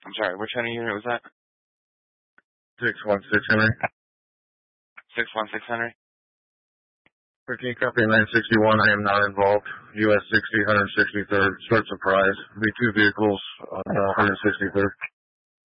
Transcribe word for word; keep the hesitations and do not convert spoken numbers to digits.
I'm sorry, which Henry unit was that? six one six Henry. six one six Henry? thirteen Company nine sixty-one, I am not involved. U S sixty, one sixty-third, short surprise. Be two vehicles on uh, one sixty-third.